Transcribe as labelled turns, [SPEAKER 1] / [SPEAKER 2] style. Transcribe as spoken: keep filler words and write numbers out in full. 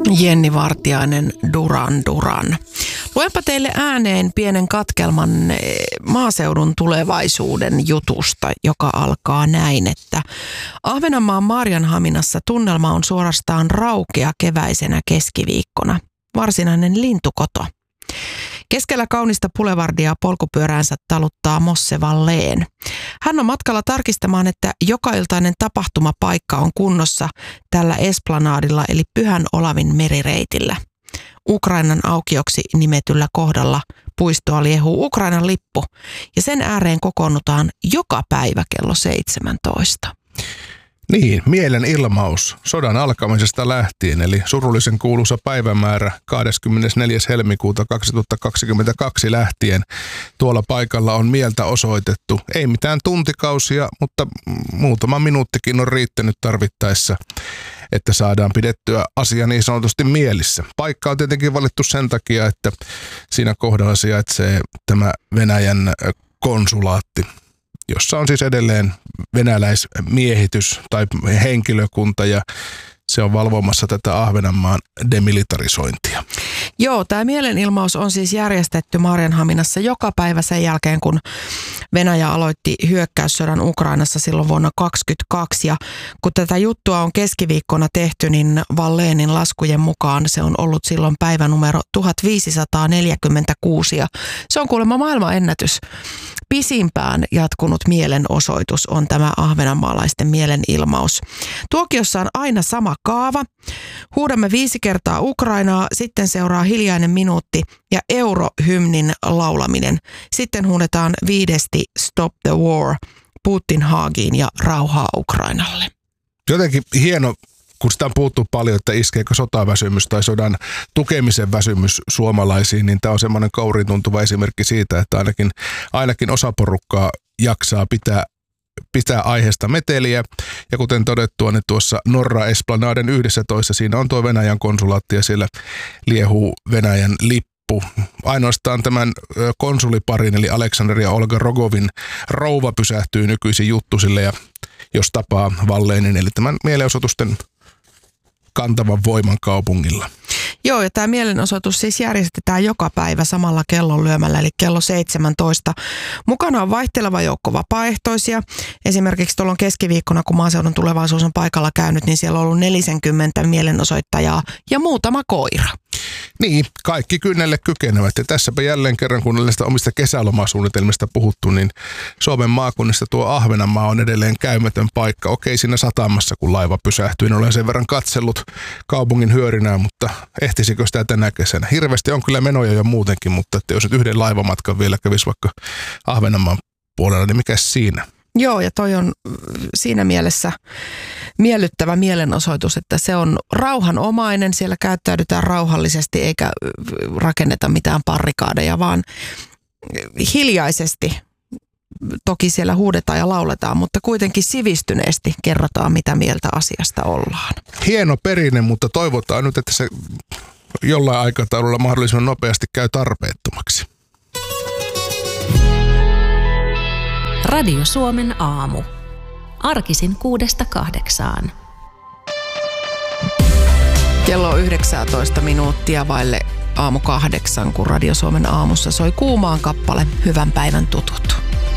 [SPEAKER 1] Jenni Vartiainen, Duran Duran. Luenpa teille ääneen pienen katkelman maaseudun tulevaisuuden jutusta, joka alkaa näin, että Ahvenanmaan Maarianhaminassa tunnelma on suorastaan raukea keväisenä keskiviikkona. Varsinainen lintukoto. Keskellä kaunista pulevardia polkupyöräänsä taluttaa Mosse Walleen. Hän on matkalla tarkistamaan, että jokailtainen tapahtumapaikka on kunnossa tällä Esplanadilla eli Pyhän Olavin merireitillä. Ukrainan aukioksi nimetyllä kohdalla puistoa liehuu Ukrainan lippu ja sen ääreen kokoonnutaan joka päivä kello seitsemäntoista.
[SPEAKER 2] Niin, mielenilmaus sodan alkamisesta lähtien, eli surullisen kuuluisa päivämäärä kahdeskymmenesneljäs helmikuuta kaksituhattakaksikymmentäkaksi lähtien. Tuolla paikalla on mieltä osoitettu, ei mitään tuntikausia, mutta muutama minuuttikin on riittänyt tarvittaessa, että saadaan pidettyä asia niin sanotusti mielissä. Paikka on tietenkin valittu sen takia, että siinä kohdalla sijaitsee tämä Venäjän konsulaatti, jossa on siis edelleen venäläismiehitys tai henkilökunta ja se on valvomassa tätä Ahvenanmaan demilitarisointia.
[SPEAKER 1] Joo, tämä mielenilmaus on siis järjestetty Maarianhaminassa joka päivä sen jälkeen, kun Venäjä aloitti hyökkäyssodan Ukrainassa silloin vuonna kaksituhattakaksikymmentäkaksi. Ja kun tätä juttua on keskiviikkona tehty, niin Walleenin laskujen mukaan se on ollut silloin päivänumero tuhatviisisataaneljäkymmentäkuusi. Ja se on kuulemma maailmanennätys. Pisimpään jatkunut mielenosoitus on tämä ahvenanmaalaisten mielenilmaus. Tuokiossa on aina sama kaava. Huudamme viisi kertaa Ukrainaa, sitten seuraa hiljainen minuutti ja eurohymnin laulaminen. Sitten huudetaan viidesti Stop the War, Putin Haagiin ja rauhaa Ukrainalle.
[SPEAKER 2] Jotenkin hieno, kun sitä on puhuttu paljon, että iskeekö sotaväsymys tai sodan tukemisen väsymys suomalaisiin, niin tämä on semmoinen kouriin tuntuva esimerkki siitä, että ainakin, ainakin osa porukkaa jaksaa pitää, pitää aiheesta meteliä. Ja kuten todettua, niin tuossa Norra Esplanaden yksitoista siinä on tuo Venäjän konsulaatti ja siellä liehuu Venäjän lippu. Ainoastaan tämän konsuliparin eli Aleksander ja Olga Rogovin rouva pysähtyy nykyisin juttusille ja jos tapaa Walleenin eli tämän mielenosoitusten kantavan voiman kaupungilla.
[SPEAKER 1] Joo, ja tämä mielenosoitus siis järjestetään joka päivä samalla kellon lyömällä, eli kello seitsemäntoista. Mukana on vaihteleva joukko vapaaehtoisia. Esimerkiksi tuolla keskiviikkona, kun maaseudun tulevaisuus on paikalla käynyt, niin siellä on ollut neljäkymmentä mielenosoittajaa ja muutama koira.
[SPEAKER 2] Niin, kaikki kynnelle kykenevät. Ja tässäpä jälleen kerran, kun näistä omista kesälomasuunnitelmista puhuttu, niin Suomen maakunnista tuo Ahvenanmaa on edelleen käymätön paikka. Okei, siinä satamassa, kun laiva pysähtyi, niin olen sen verran katsellut kaupungin hyörinää, mutta ehtisikö sitä tänä kesänä? Hirveästi on kyllä menoja jo muutenkin, mutta että jos nyt yhden laivamatkan vielä kävisi vaikka Ahvenanmaan puolella, niin mikäs siinä?
[SPEAKER 1] Joo, ja toi on siinä mielessä miellyttävä mielenosoitus, että se on rauhanomainen, siellä käyttäydytään rauhallisesti eikä rakenneta mitään barrikaadeja, vaan hiljaisesti. Toki siellä huudetaan ja lauletaan, mutta kuitenkin sivistyneesti kerrotaan, mitä mieltä asiasta ollaan.
[SPEAKER 2] Hieno perinne, mutta toivotaan nyt, että se jollain aikataululla mahdollisimman nopeasti käy tarpeettomaksi.
[SPEAKER 3] Radio Suomen aamu. Arkisin kuudesta kahdeksaan.
[SPEAKER 1] Kello on yhdeksäntoista minuuttia vaille aamu kahdeksan, kun Radio Suomen aamussa soi Kuumaan kappale Hyvän päivän tutut.